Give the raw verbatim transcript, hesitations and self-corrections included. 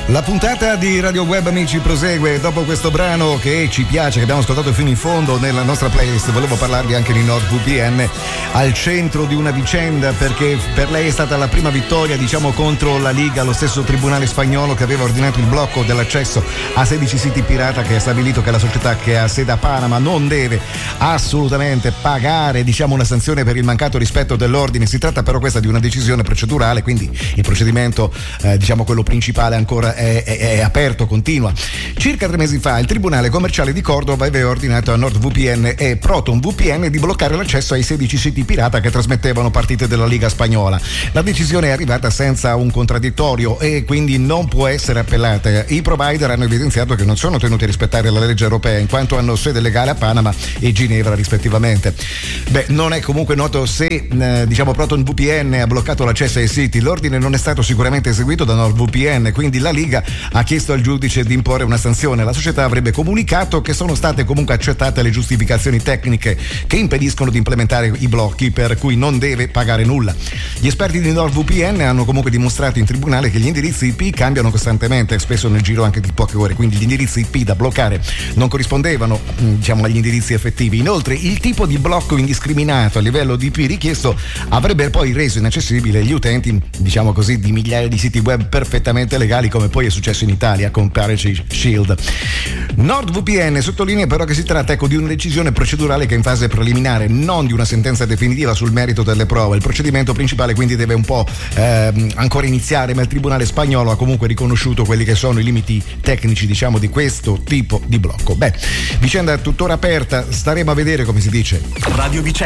La puntata di Radio Web Amici prosegue dopo questo brano che ci piace, che abbiamo ascoltato fino in fondo nella nostra playlist. Volevo parlarvi anche di NordVPN, al centro di una vicenda, perché per lei è stata la prima vittoria, diciamo, contro la Liga, lo stesso tribunale spagnolo che aveva ordinato il blocco dell'accesso a sedici siti pirata, che ha stabilito che la società che ha sede a Panama non deve assolutamente pagare, diciamo, una sanzione per il mancato rispetto dell'ordine. Si tratta però questa di una decisione procedurale, quindi il procedimento, eh, diciamo quello principale, ancora È, è, è aperto, continua. Circa tre mesi fa il Tribunale Commerciale di Cordova aveva ordinato a NordVPN e ProtonVPN di bloccare l'accesso ai sedici siti pirata che trasmettevano partite della Liga spagnola. La decisione è arrivata senza un contraddittorio e quindi non può essere appellata. I provider hanno evidenziato che non sono tenuti a rispettare la legge europea, in quanto hanno sede legale a Panama e Ginevra rispettivamente. Beh, non è comunque noto se eh, diciamo ProtonVPN ha bloccato l'accesso ai siti. L'ordine non è stato sicuramente eseguito da NordVPN, quindi la Liga ha chiesto al giudice di imporre una sanzione. La società avrebbe comunicato che sono state comunque accettate le giustificazioni tecniche che impediscono di implementare i blocchi, per cui non deve pagare nulla. Gli esperti di NordVPN hanno comunque dimostrato in tribunale che gli indirizzi I P cambiano costantemente, spesso nel giro anche di poche ore, quindi gli indirizzi I P da bloccare non corrispondevano, diciamo, agli indirizzi effettivi. Inoltre il tipo di blocco indiscriminato a livello di I P richiesto avrebbe poi reso inaccessibile gli utenti, diciamo così, di migliaia di siti web perfettamente legali, come poi è successo in Italia con Piracy Shield. NordVPN sottolinea però che si tratta, ecco, di una decisione procedurale che è in fase preliminare, non di una sentenza definitiva sul merito delle prove. Il procedimento principale quindi deve un po' ehm, ancora iniziare, ma il tribunale spagnolo ha comunque riconosciuto quelli che sono i limiti tecnici, diciamo, di questo tipo di blocco. Beh, vicenda tuttora aperta, staremo a vedere, come si dice. Radio Vicenza.